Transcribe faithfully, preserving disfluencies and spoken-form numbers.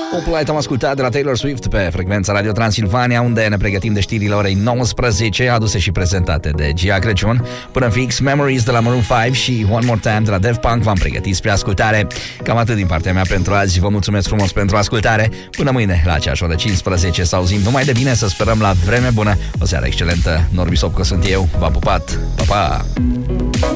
Opulite am ascultat de la Taylor Swift pe frecvența Radio Transilvania, unde ne pregătim de știrile orei nouăsprezece, aduse și prezentate de Gia Crăciun. Până fix, Memories de la Maroon cinci și One More Time de la Daft Punk v-am pregătit spre ascultare. Cam atât din partea mea pentru azi. Vă mulțumesc frumos pentru ascultare. Până mâine, la aceeași oră cincisprezece, să auzim numai de bine, să sperăm la vreme bună. O seară excelentă. Norbi Sopco sunt eu. V-am pupat. Pa, pa!